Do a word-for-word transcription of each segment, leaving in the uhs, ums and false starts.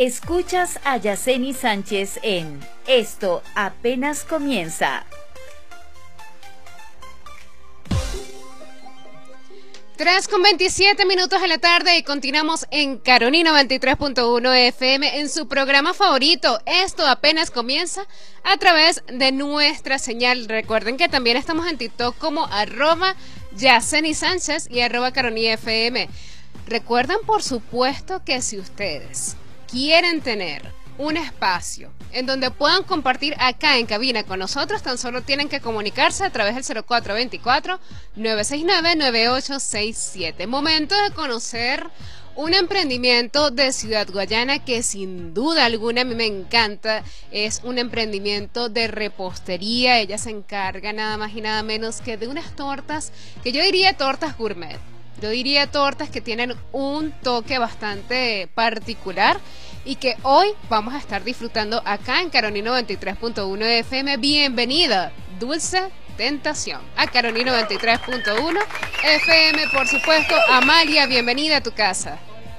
Escuchas a Yaceni Sánchez en Esto Apenas Comienza. tres con veintisiete minutos de la tarde y continuamos en Carolina noventa y tres punto uno F M en su programa favorito. Esto apenas comienza a través de nuestra señal. Recuerden que también estamos en TikTok como arroba Yaceni Sánchez y arroba Carolina F M. Recuerden, por supuesto, que si ustedes quieren tener un espacio en donde puedan compartir acá en cabina con nosotros, tan solo tienen que comunicarse a través del cero cuatro veinticuatro, nueve seis nueve, nueve ocho seis siete. Momento de conocer un emprendimiento de Ciudad Guayana que sin duda alguna a mí me encanta. Es un emprendimiento de repostería. Ella se encarga nada más y nada menos que de unas tortas que yo diría tortas gourmet. Yo diría tortas que tienen un toque bastante particular y que hoy vamos a estar disfrutando acá en Carolina noventa y tres punto uno F M. Bienvenida, Dulce Tentación, a Carolina noventa y tres punto uno F M, por supuesto. Amalia, bienvenida a tu casa.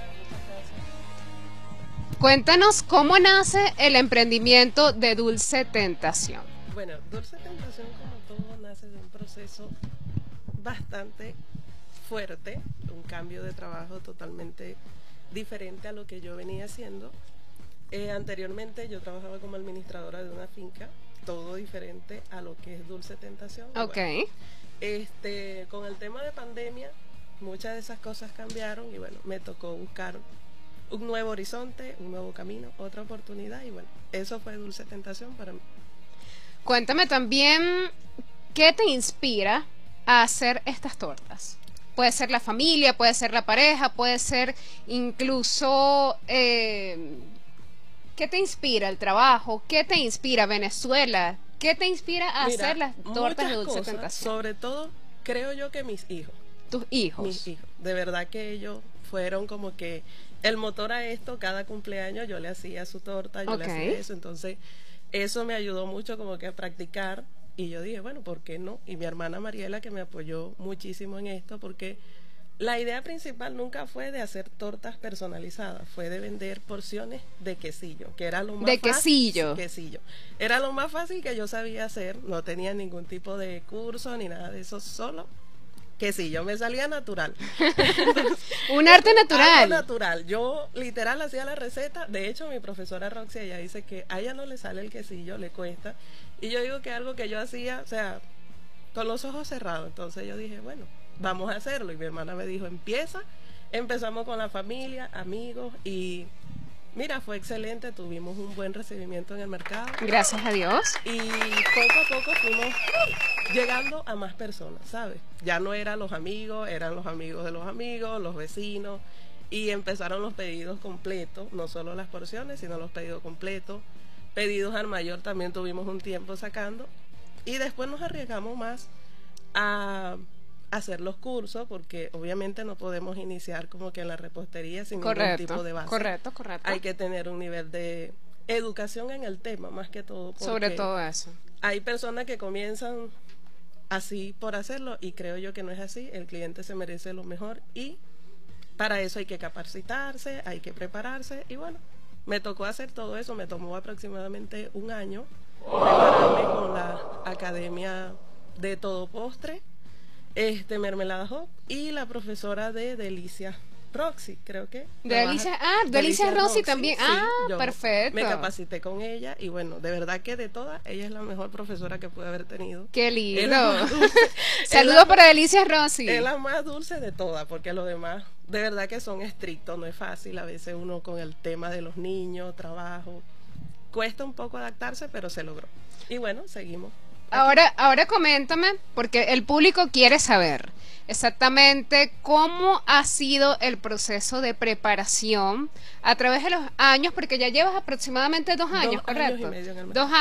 Cuéntanos cómo nace el emprendimiento de Dulce Tentación. Bueno, Dulce Tentación, como todo, nace de un proceso bastante fuerte, un cambio de trabajo totalmente diferente a lo que yo venía haciendo. Eh, anteriormente yo trabajaba como administradora de una finca, todo diferente a lo que es Dulce Tentación. Ok. Bueno, este, con el tema de pandemia, muchas de esas cosas cambiaron y bueno, me tocó buscar un nuevo horizonte, un nuevo camino, otra oportunidad y bueno, eso fue Dulce Tentación para mí. Cuéntame también, ¿qué te inspira a hacer estas tortas? Puede ser la familia, puede ser la pareja, puede ser incluso... Eh, ¿qué te inspira el trabajo? ¿Qué te inspira Venezuela? ¿Qué te inspira a Mira, hacer las tortas de Dulce cosas, Tentación? sobre todo, creo yo que mis hijos. Tus hijos. Mis hijos. De verdad que ellos fueron como que el motor a esto. Cada cumpleaños yo le hacía su torta, yo Okay. le hacía eso. Entonces, eso me ayudó mucho como que a practicar. Y yo dije, bueno, ¿por qué no? Y mi hermana Mariela, que me apoyó muchísimo en esto, porque la idea principal nunca fue de hacer tortas personalizadas, fue de vender porciones de quesillo, que era lo más de fácil. quesillo. quesillo. Era lo más fácil que yo sabía hacer, no tenía ningún tipo de curso ni nada de eso, solo quesillo, me salía natural. Un arte natural. Algo natural. Yo literal hacía la receta. De hecho, mi profesora Roxy, ella dice que a ella no le sale el quesillo, le cuesta. Y yo digo que algo que yo hacía, o sea, con los ojos cerrados. Entonces yo dije, bueno, vamos a hacerlo. Y mi hermana me dijo, empieza. Empezamos con la familia, amigos y mira, fue excelente. Tuvimos un buen recibimiento en el mercado. Gracias a Dios. Y poco a poco fuimos llegando a más personas, ¿sabes? Ya no eran los amigos, eran los amigos de los amigos, los vecinos, y empezaron los pedidos completos, no solo las porciones, sino los pedidos completos. Pedidos al mayor también tuvimos un tiempo sacando, y después nos arriesgamos más a hacer los cursos, porque obviamente no podemos iniciar como que en la repostería sin Correcto, ningún tipo de base. correcto, correcto. Hay que tener un nivel de educación en el tema, más que todo. Sobre todo eso. Hay personas que comienzan así por hacerlo y creo yo que no es así. El cliente se merece lo mejor y para eso hay que capacitarse, hay que prepararse y bueno, me tocó hacer todo eso, me tomó aproximadamente un año prepararme con la Academia de Todo Postre, este Mermelada Hop y la profesora de Delicia Roxy, creo que. De Delicia, ah, Delicia Roxy también. Sí, ah, yo perfecto. Me capacité con ella y bueno, de verdad que de todas, ella es la mejor profesora que pude haber tenido. Qué Es la lindo. más dulce. Saludos Es la- para Delicia Roxy. Es la más dulce de todas, porque los demás, de verdad que son estrictos, no es fácil. A veces uno con el tema de los niños, trabajo, cuesta un poco adaptarse, pero se logró. Y bueno, seguimos. Ahora, ahora coméntame, porque el público quiere saber exactamente cómo ha sido el proceso de preparación a través de los años, porque ya llevas aproximadamente dos años, Dos años ¿correcto? y medio en el Dos